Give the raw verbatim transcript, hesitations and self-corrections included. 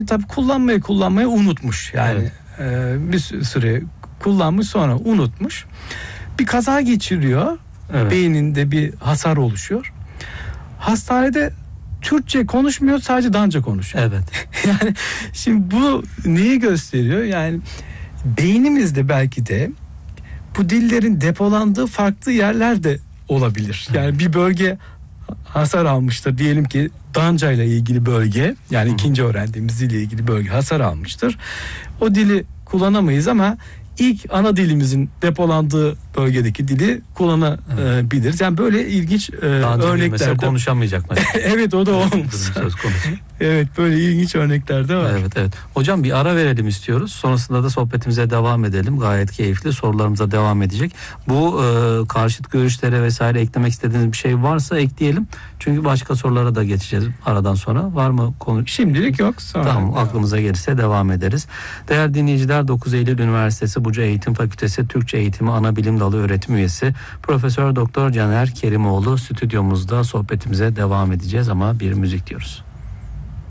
tabii kullanmayı kullanmayı unutmuş. Yani evet. e, bir süre kullanmış, sonra unutmuş. Bir kaza geçiriyor. Evet. Beyninde bir hasar oluşuyor. Hastanede Türkçe konuşmuyor, sadece Danca konuşuyor. Evet. Yani şimdi bu neyi gösteriyor? Yani beynimizde belki de bu dillerin depolandığı farklı yerler de olabilir. Yani bir bölge hasar almıştır. Diyelim ki Danca ile ilgili bölge, yani Hı. ikinci öğrendiğimiz dille ilgili bölge hasar almıştır. O dili kullanamayız ama ilk ana dilimizin depolandığı bölgedeki dili kullanabiliriz. Yani böyle ilginç e, örneklerde konuşamayacak mı? Evet, o da olmuş. Söz konusu. Evet, böyle ilginç örnekler de var. Evet evet. Hocam bir ara verelim istiyoruz. Sonrasında da sohbetimize devam edelim. Gayet keyifli, sorularımıza devam edecek. Bu e, karşıt görüşlere vesaire eklemek istediğiniz bir şey varsa ekleyelim. Çünkü başka sorulara da geçeceğiz aradan sonra. Var mı konu? Şimdilik yok. Sonra tamam, aklımıza gelirse devam ederiz. Değerli dinleyiciler, dokuz Eylül Üniversitesi Buca Eğitim Fakültesi Türkçe Eğitimi Anabilim Dalı öğretim üyesi Profesör Doktor Caner Kerimoğlu stüdyomuzda, sohbetimize devam edeceğiz ama bir müzik diyoruz.